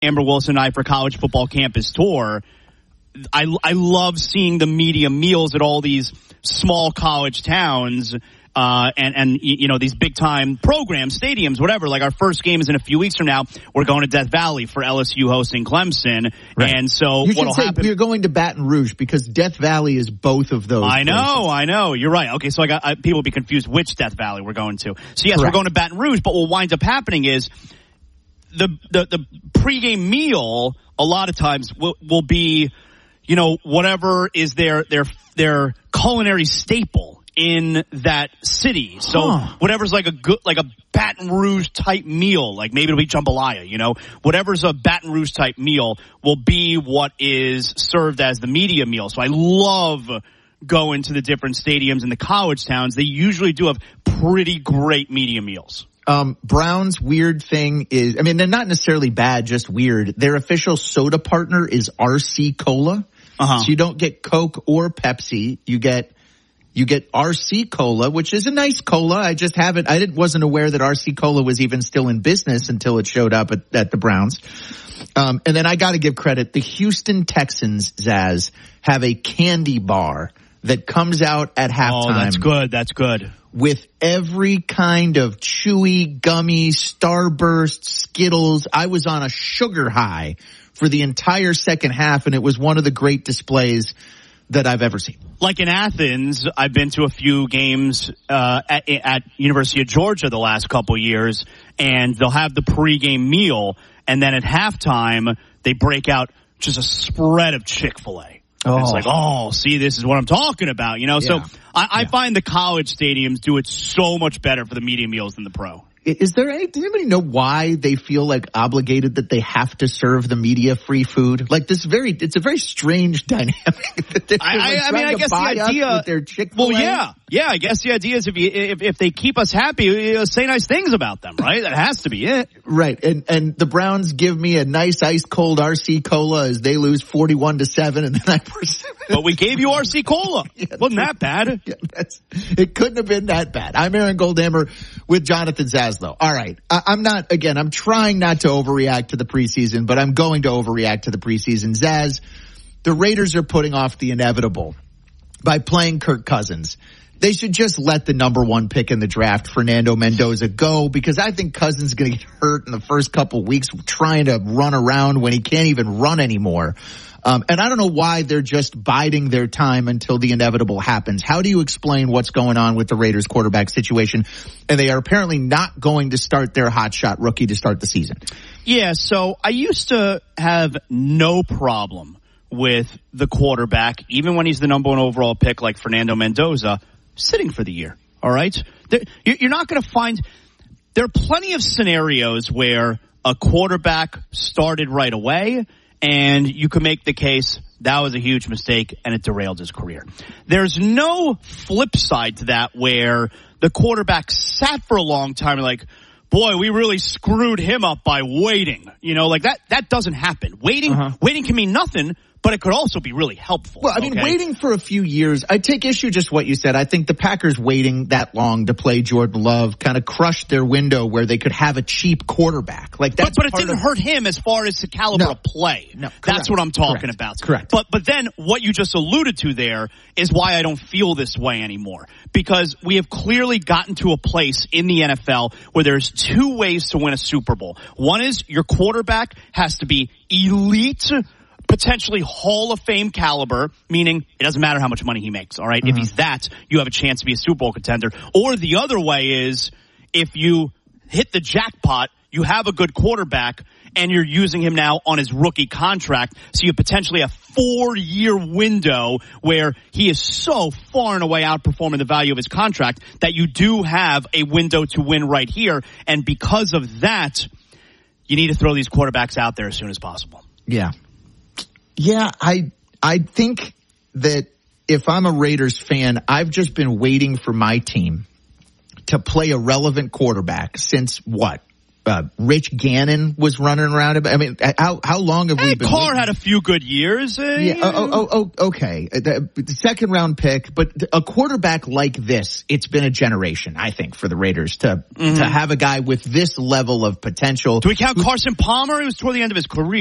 Amber Wilson and I for College Football Campus Tour, I love seeing the media meals at all these small college towns, and you know, these big time programs, stadiums, whatever. Like our first game is in a few weeks from now. We're going to Death Valley for LSU hosting Clemson. Right. And so what'll happen? You're going to Baton Rouge because Death Valley is both of those. I know. You're right. Okay. So people will be confused which Death Valley we're going to. So yes, Correct. We're going to Baton Rouge, but what winds up happening is the pregame meal a lot of times will be, you know, whatever is their culinary staple in that city. So whatever's like a Baton Rouge type meal, like maybe it'll be jambalaya, you know, whatever's a Baton Rouge type meal will be what is served as the media meal. So I love going to the different stadiums in the college towns. They usually do have pretty great media meals. Brown's weird thing is, I mean, they're not necessarily bad, just weird. Their official soda partner is RC Cola. So you don't get Coke or Pepsi. You get RC Cola, which is a nice cola. I wasn't aware that RC Cola was even still in business until it showed up at the Browns. And then I got to give credit. The Houston Texans, Zaz, have a candy bar that comes out at halftime. Oh, that's good. With every kind of chewy, gummy, Starburst, Skittles. I was on a sugar high for the entire second half, and it was one of the great displays that I've ever seen. Like in Athens, I've been to a few games at University of Georgia the last couple years, and they'll have the pregame meal, and then at halftime, they break out just a spread of Chick-fil-A. It's like, see, this is what I'm talking about, you know? Yeah. So I find the college stadiums do it so much better for the media meals than the pro. Does anybody know why they feel like obligated that they have to serve the media free food? Like it's a very strange dynamic. I guess the idea with their Chick-fil-A. Well, yeah. I guess the idea is if they keep us happy, say nice things about them, right? That has to be it, right? And the Browns give me a nice ice cold RC Cola as they lose 41-7, and then But we gave you RC Cola. Wasn't that bad? Yeah, it couldn't have been that bad. I'm Aaron Goldhammer with Jonathan Zaz. Though. All right. I'm trying not to overreact to the preseason, but I'm going to overreact to the preseason. Zaz, the Raiders are putting off the inevitable by playing Kirk Cousins. They should just let the number one pick in the draft, Fernando Mendoza, go, because I think Cousins is going to get hurt in the first couple weeks trying to run around when he can't even run anymore. And I don't know why they're just biding their time until the inevitable happens. How do you explain what's going on with the Raiders quarterback situation? And they are apparently not going to start their hotshot rookie to start the season. Yeah, so I used to have no problem with the quarterback, even when he's the number one overall pick like Fernando Mendoza, sitting for the year. All right? You're not going to find – there are plenty of scenarios where a quarterback started right away – and you can make the case that was a huge mistake and it derailed his career. There's no flip side to that where the quarterback sat for a long time and like, boy, we really screwed him up by waiting. You know, like that doesn't happen. Waiting can mean nothing, but it could also be really helpful. Well, I mean, waiting for a few years, I take issue just what you said. I think the Packers waiting that long to play Jordan Love kind of crushed their window where they could have a cheap quarterback. Like that's but it didn't hurt him as far as the caliber of play. No, correct, that's what I'm talking about. Correct. But then what you just alluded to there is why I don't feel this way anymore. Because we have clearly gotten to a place in the NFL where there's two ways to win a Super Bowl. One is your quarterback has to be elite, potentially Hall of Fame caliber, meaning it doesn't matter how much money he makes, all right? If he's that, you have a chance to be a Super Bowl contender. Or the other way is if you hit the jackpot, you have a good quarterback, and you're using him now on his rookie contract, so you potentially have a 4-year window where he is so far and away outperforming the value of his contract that you do have a window to win right here. And because of that, you need to throw these quarterbacks out there as soon as possible. Yeah. Yeah, I think that if I'm a Raiders fan, I've just been waiting for my team to play a relevant quarterback since what? Rich Gannon was running around. I mean, how long have we been? Carr had a few good years. Okay. The second round pick, but a quarterback like this, it's been a generation, I think, for the Raiders to have a guy with this level of potential. Do we count Carson Palmer? It was toward the end of his career.